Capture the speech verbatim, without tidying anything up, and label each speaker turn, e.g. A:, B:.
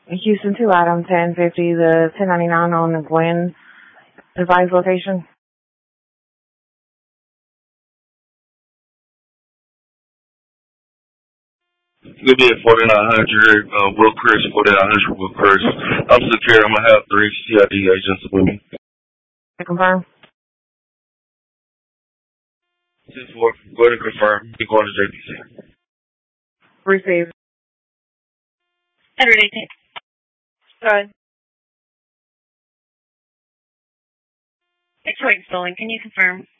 A: Houston two, Adam ten fifty, the ten ninety-nine on the Glen. Advised location.
B: Good day, forty-nine hundred, uh, Wilkers, forty-nine hundred Wilkers. I'm secure. I'm going to have three C I D agents with me.
A: Confirm.
B: ten four, go ahead and confirm. You're going to J P C.
A: Received.
C: Edward eighteen.
A: Good.
C: Detroit stolen. Can you confirm?